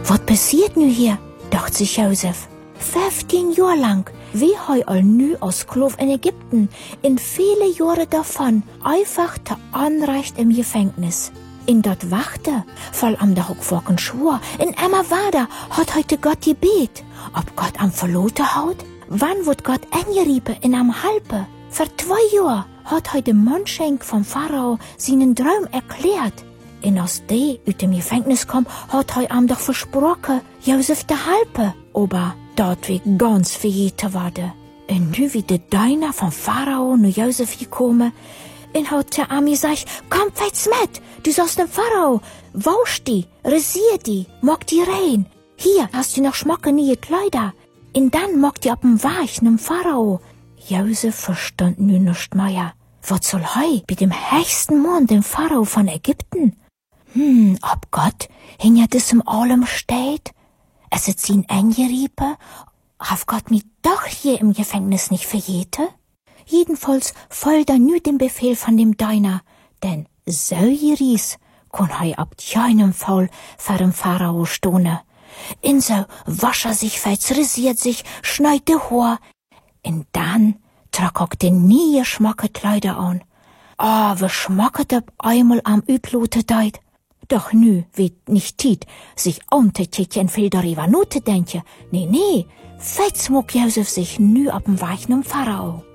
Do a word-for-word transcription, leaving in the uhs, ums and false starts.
Was passiert nu hier? Dacht sich Josef. Fünfzehn Jahre lang, wie hei all nu als Sklav in Ägypten, in viele Jahre davon, einfach te Anrecht im Gefängnis. In dat Wachte, voll am der Hockwocken schwor, in Emma Wader hat heute Gott gebet, ob Gott am verlote haut? Wann wird Gott engeriepe in am Halpe? Vor zwei Jahren hat heute Mundschenk vom Pharao seinen Traum erklärt. Und als der aus dem Gefängnis kam, hat hei am doch versprochen, Josef de Halpe, aber dort wie ganz verjete wurde. Und nu wie de Diener vom Pharao nu Josef gekommen, und hat der Ami gesagt, komm, feits mit, du sollst dem Pharao, wasch die, rasier die, mag die rein. Hier hast du noch schmocke neue Kleider. Und dann mag die ab'm Weich nem Pharao. Josef verstand nu nicht mehr. Was soll hei bei dem höchsten Mann, dem Pharao von Ägypten? Hm, ob Gott hinter diesem allem steht? Es ist ihn eingeriepe? Hat Gott mich doch hier im Gefängnis nicht verjete? Jedenfalls folgt er nu dem Befehl von dem Diener, denn so geries kann hei ab keinem Fall vor dem Pharao stohne. Inso wasch er sich, rasiert sich, schneid de Haar, und dann trag auch de nie schmacke Kleider an. Ah, wie schmacket ab einmal am Üblote deit. Doch nü wird nicht tit, sich untertätchen viel darüber note denke. Nee, nee, fetz muck Josef sich nü ab'm Weichen um Pharao.